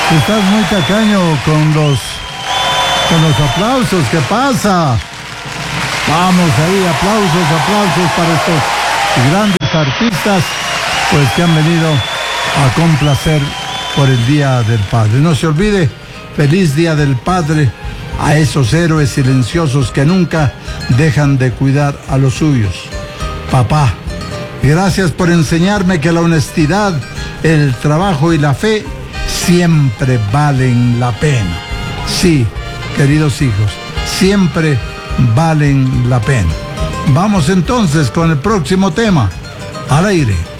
Estás muy tacaño con los aplausos. ¿Qué pasa? Vamos ahí, aplausos para estos grandes artistas, pues que han venido a complacer por el Día del Padre. No se olvide, feliz Día del Padre a esos héroes silenciosos que nunca dejan de cuidar a los suyos. Papá, gracias por enseñarme que la honestidad, el trabajo y la fe siempre valen la pena. Sí, queridos hijos, siempre valen la pena. Vamos entonces con el próximo tema. Al aire.